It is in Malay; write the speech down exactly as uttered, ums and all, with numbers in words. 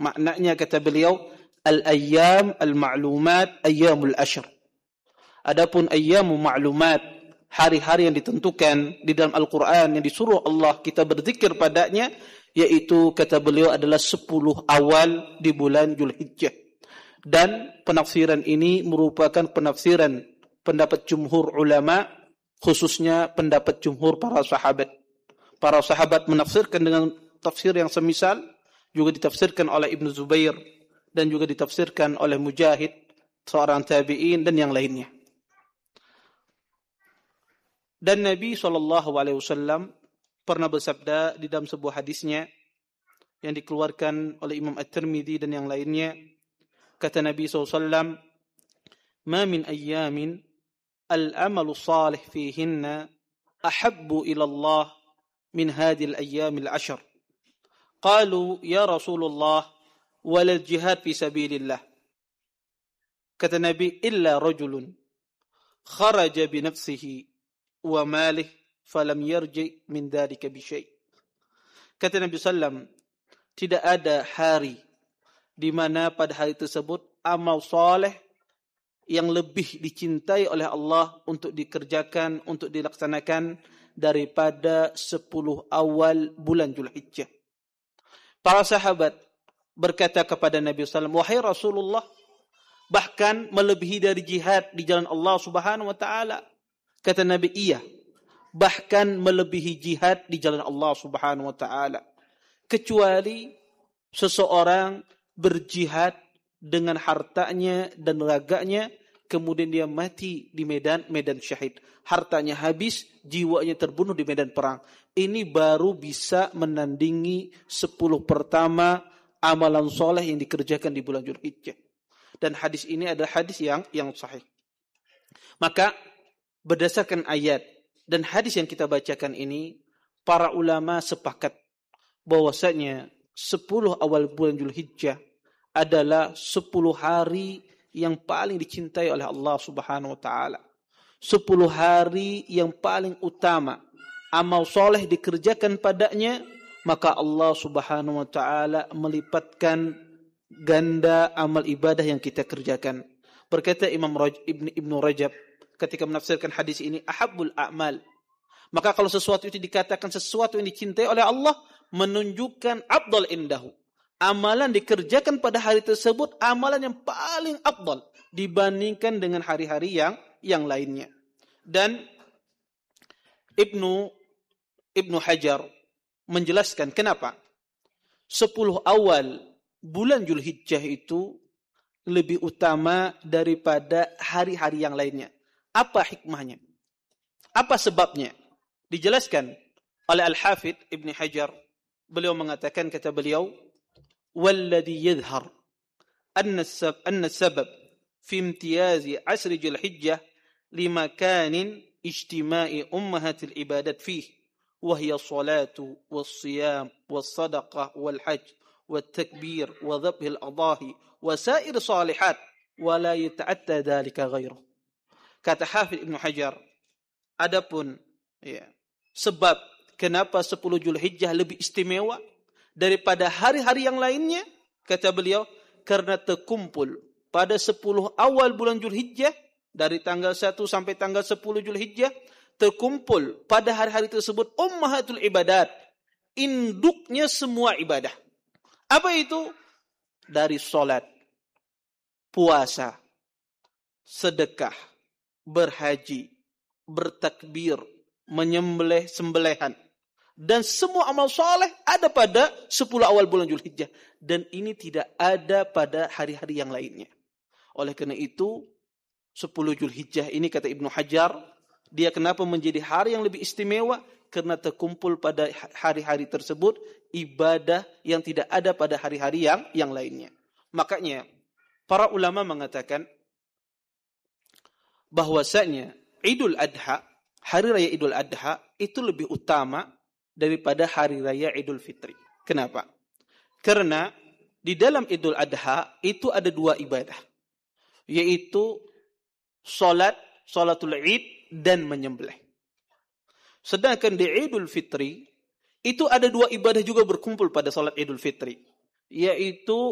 Maknanya kata beliau, al-ayyam al-ma'lumat ayyamul ashr. Adapun ayyamu ma'lumat, hari-hari yang ditentukan di dalam Al-Quran yang disuruh Allah kita berzikir padanya, yaitu kata beliau adalah sepuluh awal di bulan Zulhijjah. Dan penafsiran ini merupakan penafsiran pendapat jumhur ulama, khususnya pendapat jumhur para sahabat. Para sahabat menafsirkan dengan tafsir yang semisal, juga ditafsirkan oleh Ibnu Zubair dan juga ditafsirkan oleh Mujahid, seorang tabi'in dan yang lainnya. Dan Nabi shallallahu alaihi wasallam pernah bersabda di dalam sebuah hadisnya yang dikeluarkan oleh Imam At-Tirmidzi dan yang lainnya, kata Nabi shallallahu alaihi wasallam, "Ma min ayyamin al-amalu salih fihinna ahabbu ila Allah min hadhihi al-ayyam al-ashr." Qalu ya Rasulullah wal jihad fi sabilillah. Kata Nabi, illa rajulun kharaja bi nafsihi wa malih falam yarji min dhalika bi syai'. Kata Nabi sallam, tidak ada hari di mana pada hari tersebut amal soleh yang lebih dicintai oleh Allah untuk dikerjakan, untuk dilaksanakan daripada sepuluh awal bulan Zulhijjah. Para sahabat berkata kepada Nabi sallallahu alaihi wasallam, wahai Rasulullah, bahkan melebihi dari jihad di jalan Allah Subhanahu wa taala. Kata Nabi, iya, bahkan melebihi jihad di jalan Allah Subhanahu wa taala. Kecuali seseorang berjihad dengan hartanya dan raganya, kemudian dia mati di medan medan syahid. Hartanya habis, jiwanya terbunuh di medan perang. Ini baru bisa menandingi sepuluh pertama amalan soleh yang dikerjakan di bulan Zulhijjah. Dan hadis ini adalah hadis yang yang sahih. Maka berdasarkan ayat dan hadis yang kita bacakan ini, para ulama sepakat bahwasanya sepuluh awal bulan Zulhijjah adalah sepuluh hari yang paling dicintai oleh Allah Subhanahu wa taala. sepuluh hari yang paling utama amal soleh dikerjakan padanya, maka Allah Subhanahu wa taala melipatkan ganda amal ibadah yang kita kerjakan. Berkata Imam Raj, Ibn, Ibnu Rajab ketika menafsirkan hadis ini, ahabbul a'mal. Maka kalau sesuatu itu dikatakan sesuatu yang dicintai oleh Allah, menunjukkan afdal indahu. Amalan dikerjakan pada hari tersebut amalan yang paling afdal dibandingkan dengan hari-hari yang yang lainnya. Dan Ibnu Ibnu Hajar menjelaskan kenapa sepuluh awal bulan Zulhijjah itu lebih utama daripada hari-hari yang lainnya. Apa hikmahnya? Apa sebabnya? Dijelaskan oleh Al-Hafidh Ibn Hajar. Beliau mengatakan, kata beliau, "Walladhi yadhhar anna as-sabab anna as-sabab fi imtiyazi asr Zulhijjah limakanin ijtima'i ummahatil ibadat fihi wa hiya as-salatu was-siyam was-sadaqah wal-hajj wat-takbir wa dhabhil adahi wa sa'ir salihat wa la yata'atta dhalika ghairuh." Kata Hafidh Ibn Hajar, adapun ya, sebab kenapa sepuluh Zulhijjah lebih istimewa daripada hari-hari yang lainnya, kata beliau, karena terkumpul pada sepuluh awal bulan Zulhijjah, dari tanggal satu sampai tanggal sepuluh Zulhijjah, terkumpul pada hari-hari tersebut ummahatul ibadat, induknya semua ibadah. Apa itu? Dari salat, puasa, sedekah, berhaji, bertakbir, menyembelih sembelihan, dan semua amal soleh ada pada sepuluh awal bulan Zulhijjah, dan ini tidak ada pada hari-hari yang lainnya. Oleh karena itu sepuluh Zulhijjah ini, kata Ibnu Hajar, dia kenapa menjadi hari yang lebih istimewa? Karena terkumpul pada hari-hari tersebut ibadah yang tidak ada pada hari-hari yang yang lainnya. Makanya para ulama mengatakan bahwasanya Idul Adha, hari raya Idul Adha itu lebih utama daripada hari raya Idul Fitri. Kenapa? Karena di dalam Idul Adha itu ada dua ibadah, yaitu salat, salatul Id, dan menyembelih. Sedangkan di Idul Fitri itu ada dua ibadah juga berkumpul pada salat Idul Fitri, yaitu